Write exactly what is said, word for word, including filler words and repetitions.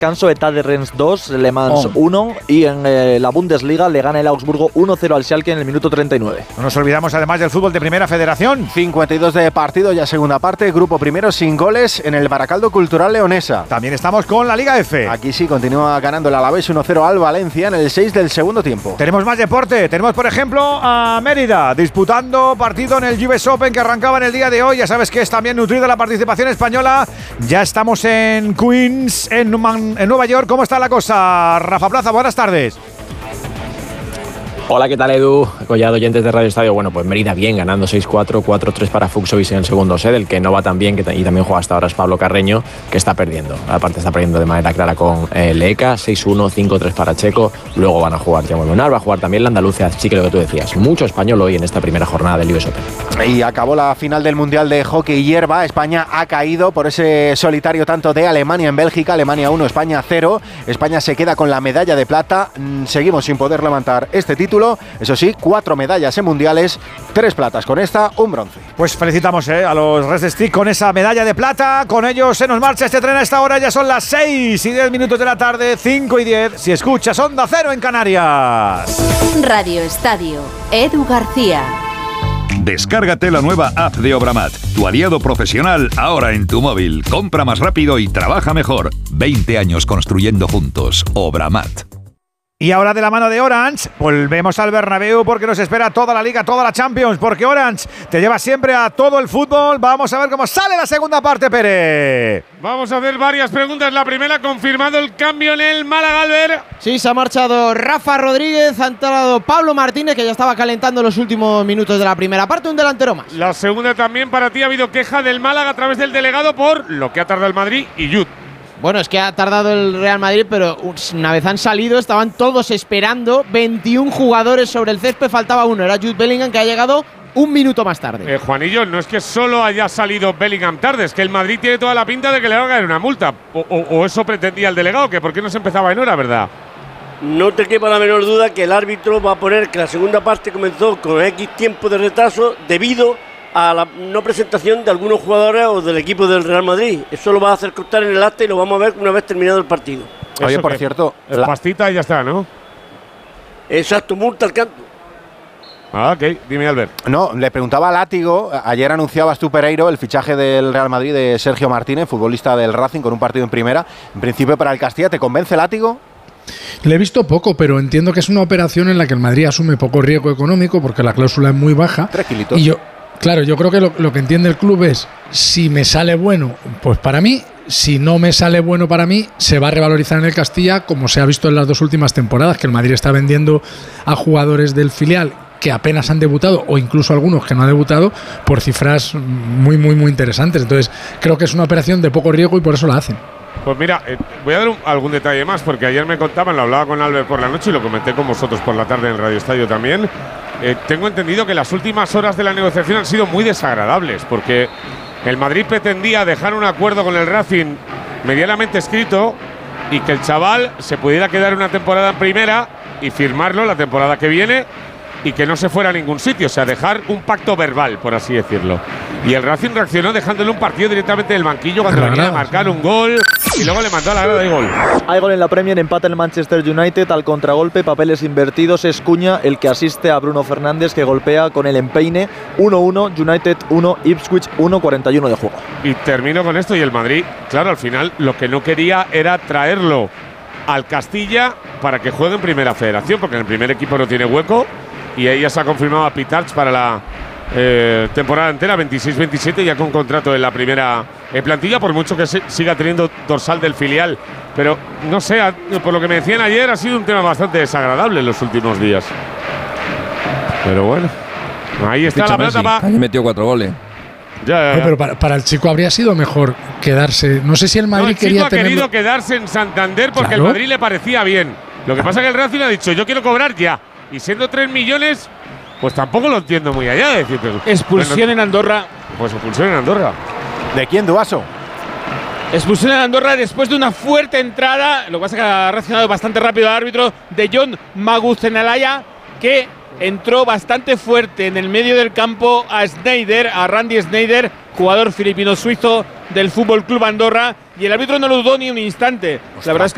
descanso, Stade Rennes dos, Le Mans oh. uno y en eh, la Bundesliga le gana el Augsburgo uno cero al Schalke en el minuto treinta y nueve. No nos olvidamos además del fútbol de Primera Federación. cincuenta y dos de partido, ya segunda parte, grupo primero sin goles en el Baracaldo Cultural Leonesa. También estamos con la Liga F. Aquí sí, continúa ganando el Alavés uno cero al Valencia en el seis del segundo tiempo. Tenemos más deporte, tenemos por ejemplo a Mérida disputando partido en el U S Open que arrancaba en el día de hoy. Ya sabes que es también nutrida la participación española. Ya estamos en Queens, en, Numan, en Nueva York. ¿Cómo está la cosa? Rafa Plaza, buenas tardes. Hola, ¿qué tal, Edu? Collado, oyentes de Radio Estadio. Bueno, pues Mérida bien, ganando seis cuatro, cuatro tres para Fuxovic en el segundo set. El que no va tan bien, que y también juega hasta ahora, es Pablo Carreño, que está perdiendo. Aparte está perdiendo de manera clara con eh, Leca, seis uno, cinco tres para Checo. Luego van a jugar Jaume Munar, va a jugar también la andaluza, sí que lo que tú decías. Mucho español hoy en esta primera jornada del U S Open. Y acabó la final del Mundial de Hockey Hierba. España ha caído por ese solitario tanto de Alemania en Bélgica. Alemania uno, España cero. España se queda con la medalla de plata. Seguimos sin poder levantar este título. Eso sí, cuatro medallas en mundiales, tres platas con esta, un bronce. Pues felicitamos eh, a los Red Stick con esa medalla de plata. Con ellos se nos marcha este tren a esta hora. Ya son las seis y diez minutos de la tarde, cinco y diez. Si escuchas Onda Cero en Canarias. Radio Estadio, Edu García. Descárgate la nueva app de Obramat, tu aliado profesional ahora en tu móvil. Compra más rápido y trabaja mejor. veinte años construyendo juntos. Obramat. Y ahora de la mano de Orange, volvemos al Bernabéu porque nos espera toda la Liga, toda la Champions, porque Orange te lleva siempre a todo el fútbol. Vamos a ver cómo sale la segunda parte, Pérez. Vamos a hacer varias preguntas. La primera, confirmado el cambio en el Málaga, Albert. Sí, se ha marchado Rafa Rodríguez, ha entrado Pablo Martínez, que ya estaba calentando los últimos minutos de la primera parte, un delantero más. La segunda también para ti, ha habido queja del Málaga a través del delegado por lo que ha tardado el Madrid y Jude. Bueno, es que ha tardado el Real Madrid, pero una vez han salido, estaban todos esperando. veintiún jugadores sobre el césped, faltaba uno, era Jude Bellingham, que ha llegado un minuto más tarde. Eh, Juanillo, no es que solo haya salido Bellingham tarde, es que el Madrid tiene toda la pinta de que le va a caer una multa. O, o, o eso pretendía el delegado, que por qué no se empezaba en hora, ¿verdad? No te quepa la menor duda que el árbitro va a poner que la segunda parte comenzó con X tiempo de retraso debido a la no presentación de algunos jugadores o del equipo del Real Madrid. Eso lo va a hacer constar en el acta y lo vamos a ver una vez terminado el partido. Oye, por cierto, la pastita y ya está, ¿no? Exacto, multa al canto. Ah, ok, dime, Albert. No, le preguntaba a Látigo, ayer anunciabas tú, Pereiro, el fichaje del Real Madrid de Sergio Martínez, futbolista del Racing con un partido en primera. En principio para el Castilla, ¿te convence Látigo? Le he visto poco, pero entiendo que es una operación en la que el Madrid asume poco riesgo económico porque la cláusula es muy baja. Tres kilitos. Y yo, claro, yo creo que lo, lo que entiende el club es, si me sale bueno, pues para mí, si no me sale bueno para mí, se va a revalorizar en el Castilla, como se ha visto en las dos últimas temporadas, que el Madrid está vendiendo a jugadores del filial que apenas han debutado, o incluso algunos que no han debutado, por cifras muy, muy, muy interesantes. Entonces, creo que es una operación de poco riesgo y por eso la hacen. Pues mira, eh, voy a dar un, algún detalle más, porque ayer me contaban, lo hablaba con Albert por la noche y lo comenté con vosotros por la tarde en Radio Estadio también. Eh, tengo entendido que las últimas horas de la negociación han sido muy desagradables, porque el Madrid pretendía dejar un acuerdo con el Racing medianamente escrito y que el chaval se pudiera quedar una temporada en primera y firmarlo la temporada que viene y que no se fuera a ningún sitio, o sea, dejar un pacto verbal, por así decirlo. Y el Racing reaccionó dejándole un partido directamente del banquillo cuando venía a marcar un gol y luego le mandó a la grada de gol. Hay gol en la Premier, empata el Manchester United al contragolpe, papeles invertidos, es Cuña el que asiste a Bruno Fernández, que golpea con el empeine. Uno uno, United uno, Ipswich uno, cuarenta y uno de juego. Y termino con esto, y el Madrid, claro, al final lo que no quería era traerlo al Castilla para que juegue en Primera Federación, porque en el primer equipo no tiene hueco. Y ahí ya se ha confirmado a Pitarch para la eh, temporada entera, veintiséis veintisiete, ya con contrato en la primera eh, plantilla, por mucho que se, siga teniendo dorsal del filial. Pero no sé, a, por lo que me decían ayer, ha sido un tema bastante desagradable en los últimos días. Pero bueno, ahí está la plata para… Ahí metió cuatro goles. Ya, ya, ya. No, pero para, para el chico habría sido mejor quedarse. No sé si el Madrid no, el quería chico ha tenerlo… querido quedarse en Santander porque Claro. el Madrid le parecía bien. Lo que pasa es que el Racing ha dicho, yo quiero cobrar ya. Y siendo tres millones, pues tampoco lo entiendo muy allá de decirte. Expulsión bueno, en Andorra. Pues expulsión en Andorra. ¿De quién, Duaso? Expulsión en Andorra después de una fuerte entrada. Lo que pasa es que ha reaccionado bastante rápido el árbitro de John Maguzenalaya, que entró bastante fuerte en el medio del campo a Sneijder, a Randy Sneijder, jugador filipino-suizo del Fútbol Club Andorra. Y el árbitro no lo dudó ni un instante. Ostras. La verdad es que